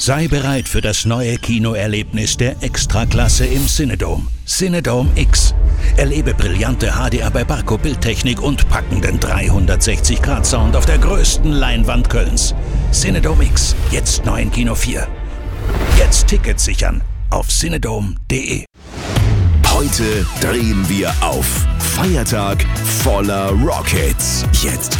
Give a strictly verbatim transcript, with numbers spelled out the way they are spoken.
Sei bereit für das neue Kinoerlebnis der Extraklasse im Cinedome. Cinedome X. Erlebe brillante H D R bei Barco-Bildtechnik und packenden dreihundertsechzig Grad Sound auf der größten Leinwand Kölns. Cinedome X, jetzt neu in Kino vier. Jetzt Tickets sichern auf cinedome punkt de. Heute drehen wir auf. Feiertag voller Rockhits. Jetzt